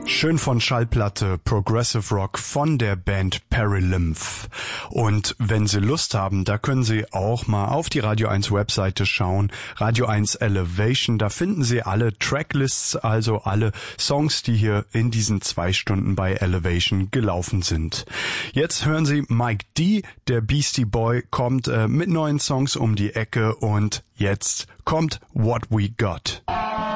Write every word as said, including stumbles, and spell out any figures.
Schön von Schallplatte Progressive Rock von der Band Perilymph. Und wenn Sie Lust haben, da können Sie auch mal auf die Radio eins Webseite schauen. Radio eins Elevation, da finden Sie alle Tracklists, also alle Songs, die hier in diesen zwei Stunden bei Elevation gelaufen sind. Jetzt hören Sie Mike D., der Beastie Boy, kommt äh, mit neuen Songs um die Ecke und jetzt kommt What We Got.